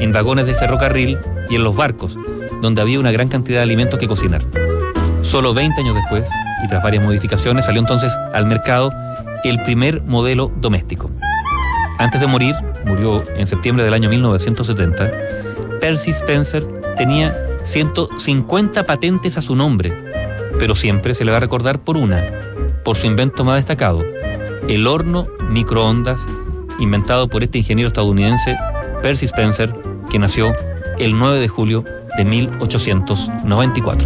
en vagones de ferrocarril y en los barcos, donde había una gran cantidad de alimentos que cocinar. Solo 20 años después, y tras varias modificaciones, salió entonces al mercado el primer modelo doméstico. Antes de morir, murió en septiembre del año 1970, Percy Spencer tenía 150 patentes a su nombre, pero siempre se le va a recordar por su invento más destacado, el horno microondas, inventado por este ingeniero estadounidense, Percy Spencer, que nació el 9 de julio de 1894.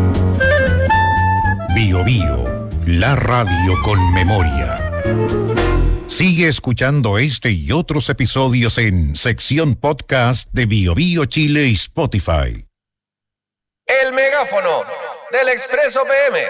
Bio Bio, la radio con memoria. Sigue escuchando este y otros episodios en sección podcast de Bio Bio Chile y Spotify. El megáfono del Expreso PM.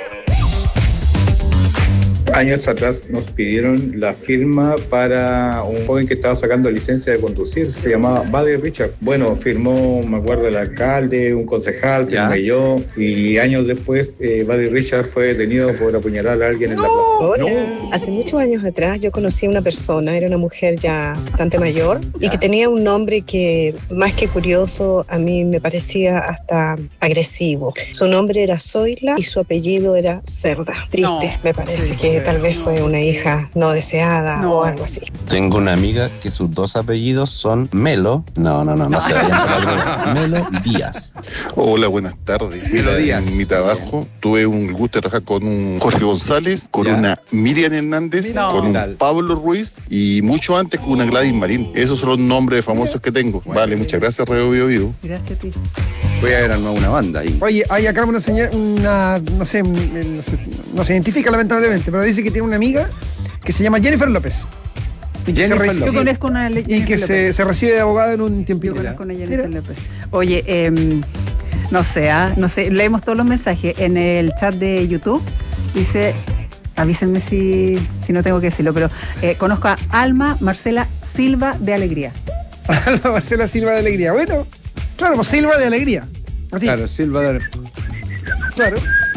Años atrás nos pidieron la firma para un joven que estaba sacando licencia de conducir, se llamaba Buddy Richard. Bueno, firmó, me acuerdo, el alcalde, un concejal, firmé yo, y años después Buddy Richard fue detenido por apuñalar a alguien en la plaza. Hola. Hace muchos años atrás yo conocí a una persona, era una mujer ya bastante mayor, y que tenía un nombre que, más que curioso, a mí me parecía hasta agresivo. Su nombre era Zoila y su apellido era Cerda. Triste, me parece que tal vez fue una hija no deseada o algo así. Tengo una amiga que sus dos apellidos son Melo. No se vayan por la droga. Melo Díaz. Hola, buenas tardes. Melo Díaz. En mi trabajo tuve un gusto de trabajar con un Jorge González, con una Miriam Hernández, con un Pablo Ruiz y mucho antes con una Gladys Marín. Esos son los nombres famosos que tengo. Vale, muchas gracias, Radio Bio Bio. Gracias a ti. Voy a ver armar una banda ahí. Oye, hay acá una señal, no se identifica lamentablemente, pero dice que tiene una amiga que se llama Jennifer López. Y que yo conozco una y que se recibe de abogada en un tiempito. Yo conozco una Jennifer López. Oye, no sé, leemos todos los mensajes. En el chat de YouTube dice, avísenme si no tengo que decirlo, pero conozco a Alma Marcela Silva de Alegría. Alma Marcela Silva de Alegría. Bueno, claro, pues Silva de Alegría. Así. Claro, Silva de... Claro.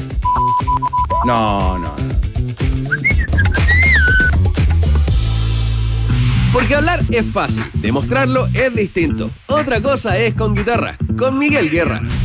No. Porque hablar es fácil, demostrarlo es distinto. Otra cosa es con guitarra, con Miguel Guerra.